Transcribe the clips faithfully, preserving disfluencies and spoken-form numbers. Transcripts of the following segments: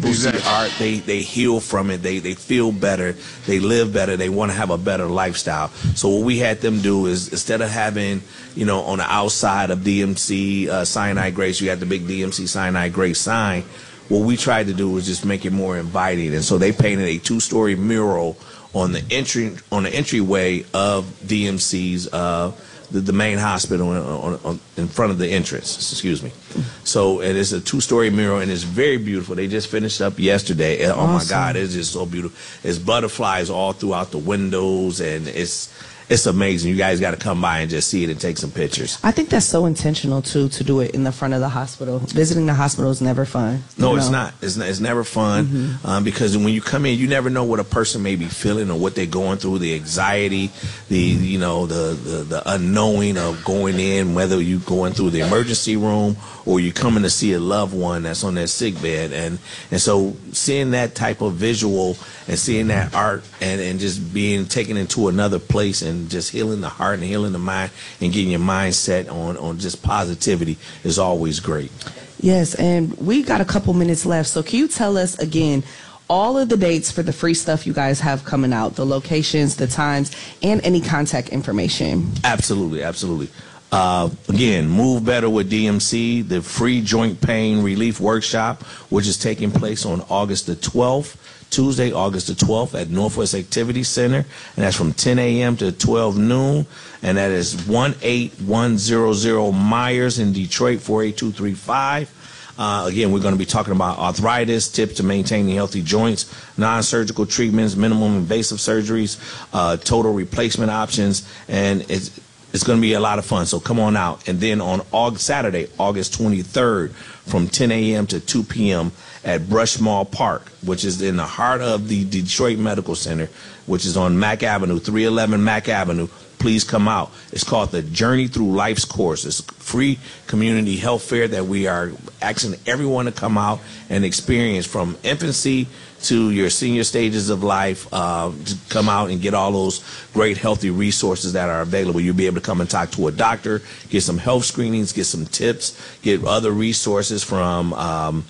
people Exactly. see art, they, they heal from it, they, they feel better, they live better, they want to have a better lifestyle. So what we had them do is, instead of having, you know, on the outside of D M C uh, Cyanide Grace, you had the big D M C Cyanide Grace sign. What we tried to do was just make it more inviting, and so they painted a two-story mural on the entry on the entryway of D M C's uh, the, the main hospital on, on, on, in front of the entrance. Excuse me. So it is a two-story mural, and it's very beautiful. They just finished up yesterday. And, oh my God, it's just so beautiful. It's butterflies all throughout the windows, and it's. It's amazing. You guys got to come by and just see it and take some pictures. I think that's so intentional, too, to do it in the front of the hospital. Visiting the hospital is never fun. No, know? it's not. It's, not, it's never fun mm-hmm. um, because when you come in, you never know what a person may be feeling or what they're going through, the anxiety, the you know, the, the, the unknowing of going in, whether you're going through the emergency room or you're coming to see a loved one that's on their sick bed. And, and so seeing that type of visual and seeing that art and, and just being taken into another place and just healing the heart and healing the mind and getting your mind set on, on just positivity is always great. Yes, and we got a couple minutes left. So can you tell us again all of the dates for the free stuff you guys have coming out, the locations, the times, and any contact information? Absolutely, absolutely. Uh, again, Move Better with D M C, the free joint pain relief workshop, which is taking place on August the twelfth. Tuesday, August the twelfth at Northwest Activity Center, and that's from ten a m to twelve noon, and that is one eight one zero zero Myers in Detroit, four eight two three five. Uh, again, we're going to be talking about arthritis, tips to maintaining healthy joints, non-surgical treatments, minimum invasive surgeries, uh, total replacement options, and it's It's going to be a lot of fun, so come on out. And then on August, Saturday, August twenty-third, from ten a m to two p m at Brush Mall Park, which is in the heart of the Detroit Medical Center, which is on Mack Avenue, three eleven Mack Avenue. Please come out. It's called the Journey Through Life's Course. It's a free community health fair that we are asking everyone to come out and experience, from infancy to your senior stages of life, uh, to come out and get all those great healthy resources that are available. You'll be able to come and talk to a doctor, get some health screenings, get some tips, get other resources from um,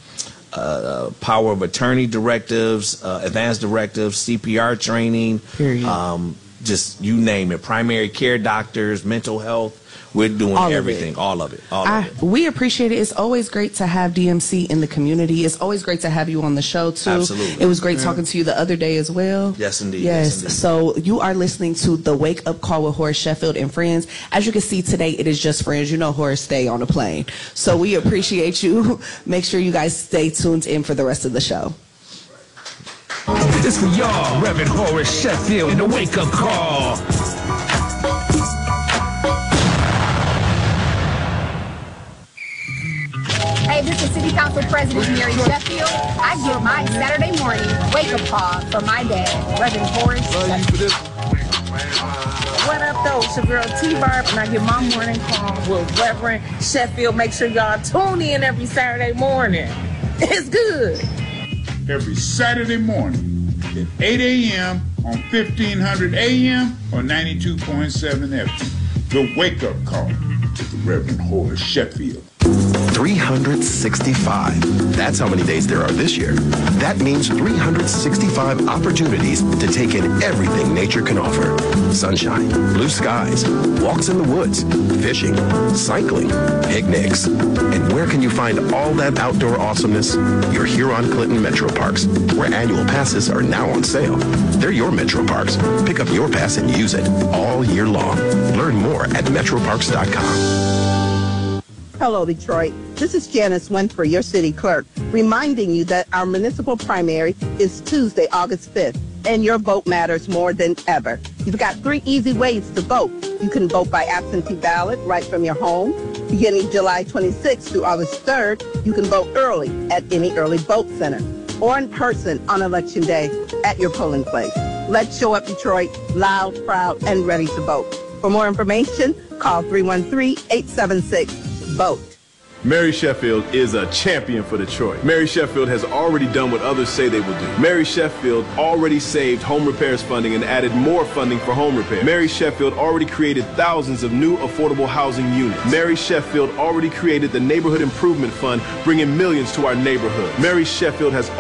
uh, power of attorney directives, uh, advanced directives, C P R training, Period. Um, just you name it, primary care doctors, mental health. We're doing all everything, all of it, all I, of it. We appreciate it. It's always great to have D M C in the community. It's always great to have you on the show, too. Absolutely. It was great yeah. talking to you the other day as well. Yes, indeed. Yes. yes indeed. So you are listening to The Wake Up Call with Horace Sheffield and friends. As you can see today, it is just friends. You know Horace stay on a plane. So we appreciate you. Make sure you guys stay tuned in for the rest of the show. This for y'all, Reverend Horace Sheffield and The Wake Up Call. Hey, this is City Council President Mary Sheffield. I get my Saturday morning wake-up call from my dad, Reverend Horace Sheffield. What up, though? It's your girl T-Barb, and I get my morning call with Reverend Sheffield. Make sure y'all tune in every Saturday morning. It's good. Every Saturday morning at eight a m on fifteen hundred A M or ninety-two point seven F M. The Wake Up Call with the Reverend Horace Sheffield. three hundred sixty-five. That's how many days there are this year. That means three hundred sixty-five opportunities to take in everything nature can offer. Sunshine, blue skies, walks in the woods, fishing, cycling, picnics. And where can you find all that outdoor awesomeness? Your Huron-Clinton Metro Parks, where annual passes are now on sale. They're your Metro Parks. Pick up your pass and use it all year long. Learn more at metro parks dot com. Hello, Detroit. This is Janice Winfrey, your city clerk, reminding you that our municipal primary is Tuesday, August fifth, and your vote matters more than ever. You've got three easy ways to vote. You can vote by absentee ballot right from your home. Beginning July twenty-sixth through August third, you can vote early at any early vote center or in person on Election Day at your polling place. Let's show up, Detroit, loud, proud, and ready to vote. For more information, call three one three, eight seven six, VOTE. Mary Sheffield is a champion for Detroit. Mary Sheffield has already done what others say they will do. Mary Sheffield already saved home repairs funding and added more funding for home repair. Mary Sheffield already created thousands of new affordable housing units. Mary Sheffield already created the Neighborhood Improvement Fund, bringing millions to our neighborhood. Mary Sheffield has